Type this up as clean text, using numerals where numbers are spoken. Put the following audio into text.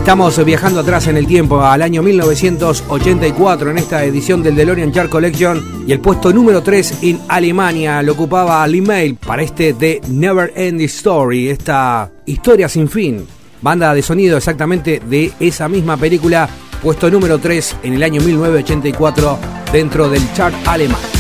Estamos viajando atrás en el tiempo al año 1984 en esta edición del DeLorean Chart Collection, y el puesto número 3 en Alemania lo ocupaba Lee Mail para este The Never Ending Story, esta historia sin fin, banda de sonido exactamente de esa misma película, puesto número 3 en el año 1984 dentro del chart alemán.